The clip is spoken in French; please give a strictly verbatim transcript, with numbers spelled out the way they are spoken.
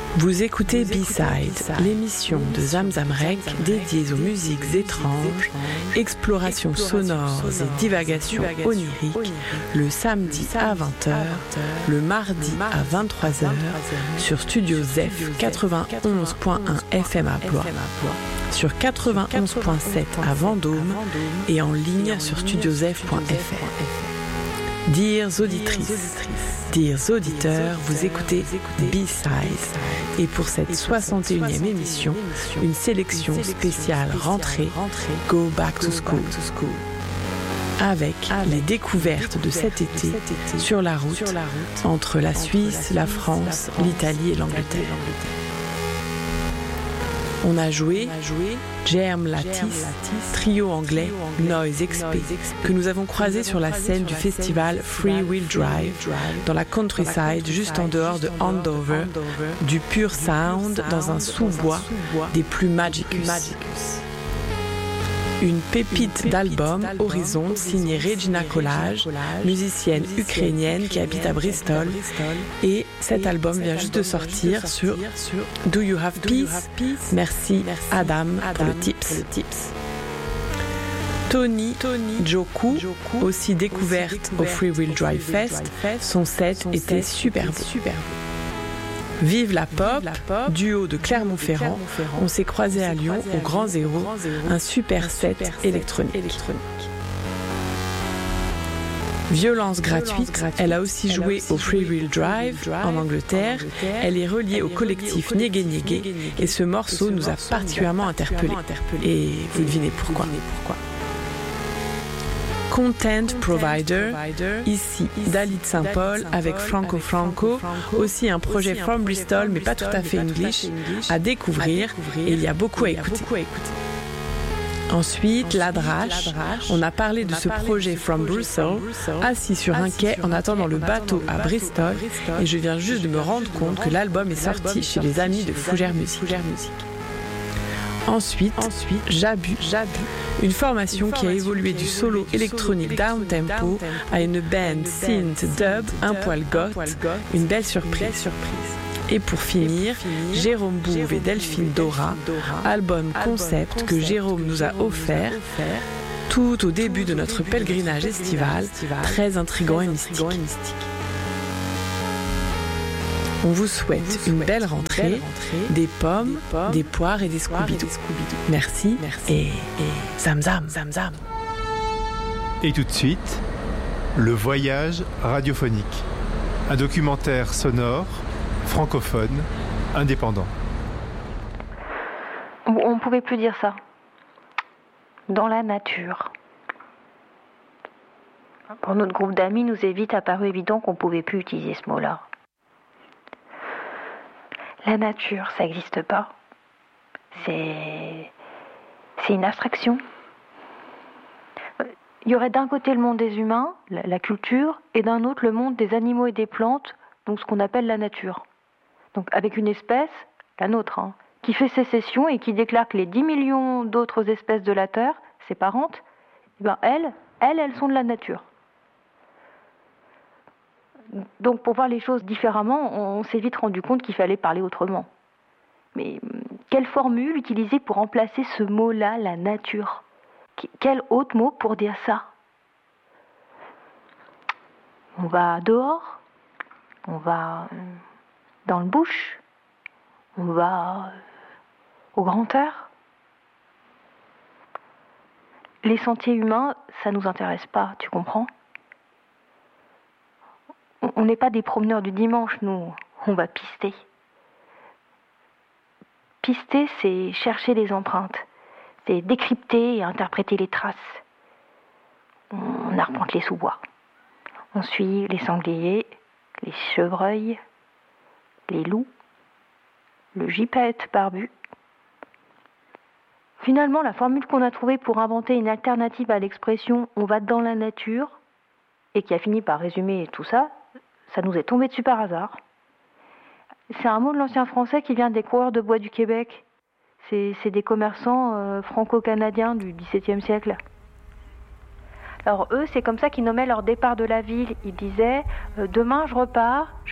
Vous écoutez B-Side, l'émission de Zamzam Rec dédiée aux musiques étranges, explorations sonores et divagations oniriques, le samedi à vingt heures, le mardi à vingt-trois heures, sur Studio Zef quatre-vingt-onze point un F M à Blois, sur quatre-vingt-onze point sept à Vendôme et en ligne sur studiozef point F R. Dires auditrices, dires auditeurs, vous écoutez B-Side. Et pour cette soixante et unième émission, une sélection spéciale rentrée Go Back to School. Avec les découvertes de cet été sur la route entre la Suisse, la France, l'Italie et l'Angleterre. On a joué Germ Lattice, trio anglais Noise X P, que nous avons croisé sur la scène du festival Free Wheel Drive, dans la countryside juste en dehors de Andover, du pur sound dans un sous-bois des plus magicus. Une pépite d'album Horizon signée Regina Collage, musicienne ukrainienne qui habite à Bristol. Et cet album vient juste de sortir sur Do You Have Peace? Merci Adam pour le tips. Tony Joku, aussi découverte au Free Wheel Drive Fest, son set était superbe. Vive la pop, duo de Clermont-Ferrand, on s'est croisés à Lyon au Grand Zéro, un super set électronique. Violence gratuite, elle a aussi joué au Free Wheel Drive en Angleterre, elle est reliée au collectif Niégué Niégué et ce morceau nous a particulièrement interpellés. Et vous devinez pourquoi. Content Provider, ici Dalit Saint-Paul avec Franco Franco, aussi un projet from Bristol mais pas tout à fait English, à découvrir et il y a beaucoup à écouter. Ensuite, l'Adrache, on a parlé de ce projet from Brussels, assis sur un quai en attendant le bateau à Bristol et je viens juste de me rendre compte que l'album est sorti chez les amis de Fougère Musique. Ensuite, Ensuite Jabu, Jabu, une formation qui a évolué du solo électronique down-tempo à une band synth dub, un poil goth, une belle surprise. Et pour finir, Jérôme Bouve et Delphine Dora, album concept que Jérôme nous a offert tout au début de notre pèlerinage estival, très intriguant et mystique. On vous souhaite une belle rentrée, des pommes, des poires et des Scooby-Doo. Merci, et, et zamzam, zamzam. Et tout de suite, le voyage radiophonique. Un documentaire sonore, francophone, indépendant. On ne pouvait plus dire ça. Dans la nature. Pour notre groupe d'amis, nous est vite apparu évident qu'on ne pouvait plus utiliser ce mot-là. La nature, ça n'existe pas. C'est... c'est une abstraction. Il y aurait d'un côté le monde des humains, la, la culture, et d'un autre le monde des animaux et des plantes, donc ce qu'on appelle la nature. Donc avec une espèce, la nôtre, hein, qui fait sécession et qui déclare que les dix millions d'autres espèces de la Terre, ses parentes, eh ben elles, elles, elles sont de la nature. Donc pour voir les choses différemment, on s'est vite rendu compte qu'il fallait parler autrement. Mais quelle formule utiliser pour remplacer ce mot-là, la nature ? Quel autre mot pour dire ça ? On va dehors, on va dans le bush, on va au grand air. Les sentiers humains, ça nous intéresse pas, tu comprends ? On n'est pas des promeneurs du dimanche, nous, on va pister. Pister, c'est chercher les empreintes, c'est décrypter et interpréter les traces. On arpente les sous-bois. On suit les sangliers, les chevreuils, les loups, le gypaète barbu. Finalement, la formule qu'on a trouvée pour inventer une alternative à l'expression « on va dans la nature » et qui a fini par résumer tout ça, ça nous est tombé dessus par hasard. C'est un mot de l'ancien français qui vient des coureurs de bois du Québec. C'est, c'est des commerçants euh, franco-canadiens du dix-septième siècle. Alors eux, c'est comme ça qu'ils nommaient leur départ de la ville. Ils disaient euh, « Demain, je repars ».